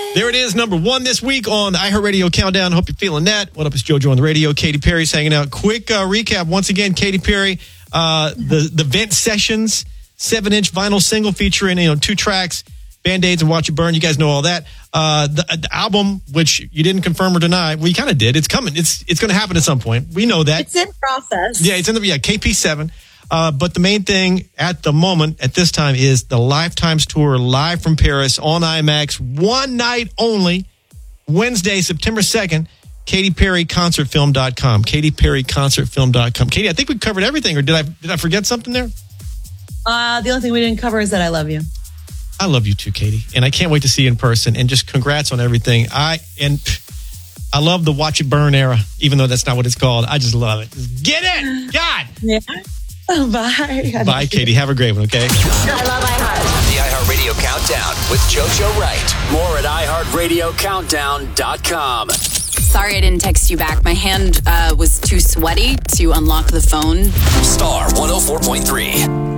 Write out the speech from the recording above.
There it is, number 1 this week on the iHeartRadio Countdown. Hope you're feeling that. What up, it's JoJo on the radio. Katy Perry's hanging out. Quick recap. Once again, Katy Perry, the Vent Sessions 7-inch vinyl single featuring 2 tracks, Band-Aids and Watch It Burn. You guys know all that. The album, which you didn't confirm or deny, well, you kind of did. It's coming. It's going to happen at some point. We know that. It's in process. Yeah, it's in KP7. But the main thing at the moment, at this time, is the Lifetimes Tour live from Paris on IMAX. One night only, Wednesday, September 2nd, KatyPerryConcertFilm.com. KatyPerryConcertFilm.com. Katy, I think we covered everything, or did I forget something there? The only thing we didn't cover is that I love you. I love you too, Katy, and I can't wait to see you in person, and just congrats on everything. I love the Watch It Burn era, even though that's not what it's called. I just love it. Just get it! God! Yeah. Bye. Bye, Katy. Have a great one, okay? I love iHeart. The iHeartRadio Countdown with JoJo Wright. More at iHeartRadioCountdown.com. Sorry I didn't text you back. My hand was too sweaty to unlock the phone. Star 104.3.